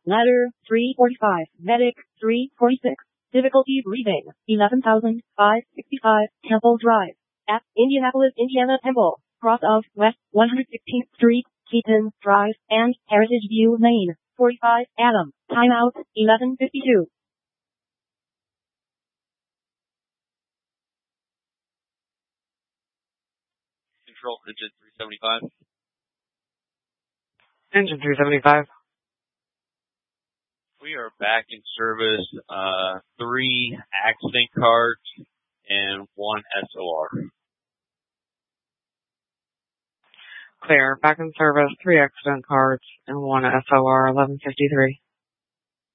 Ladder 345. Medic 346. Difficulty breathing 11,565. Temple Drive. At Indianapolis, Indiana Temple. Cross of West 116th Street, Keaton Drive, and Heritage View Lane. 45. Adam. Timeout 11:52. Control engine 375. Engine 375. We are back in service. 3 accident cards and 1 SOR. Clear. Back in service. 3 accident cards and 1 SOR 1153.